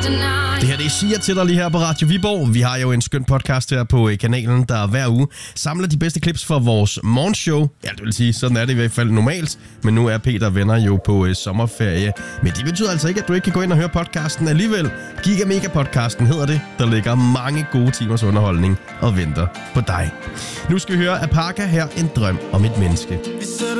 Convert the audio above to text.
Det her, det siger til dig lige her på Radio Viborg. Vi har jo en skøn podcast her på kanalen, der hver uge samler de bedste clips fra vores morgenshow. Ja, det vil sige, sådan er det i hvert fald normalt. Men nu er Peter og venner jo på sommerferie. Men det betyder altså ikke, at du ikke kan gå ind og høre podcasten alligevel. Giga Mega Podcasten hedder det. Der ligger mange gode timers underholdning og venter på dig. Nu skal vi høre Apaka her, En drøm om et menneske.